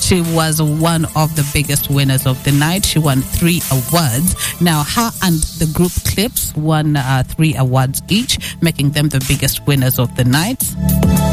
She was one of the biggest winners of the night. She won 3 awards. Now, her and the group Clips won 3 awards each, making them the biggest winners of the night.